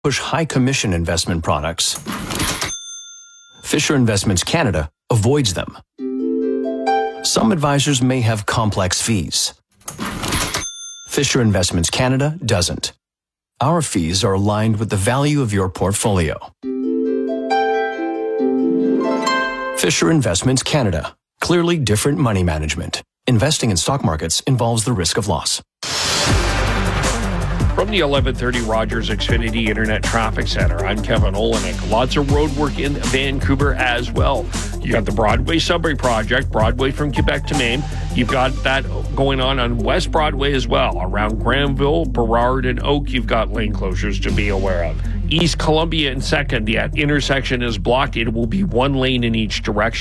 push high commission investment products. Fisher Investments Canada avoids them. Some advisors may have complex fees. Fisher Investments Canada doesn't. Our fees are aligned with the value of your portfolio. Fisher Investments Canada. Clearly different money management. Investing in stock markets involves the risk of loss. From the 1130 Rogers Xfinity Internet Traffic Center, I'm Kevin Olenek. Lots of road work in Vancouver as well. You got the Broadway Subway Project, Broadway from Quebec to Maine. You've got that going on West Broadway as well. Around Granville, Burrard, and Oak, you've got lane closures to be aware of. East Columbia and 2nd, that intersection is blocked. It will be one lane in each direction.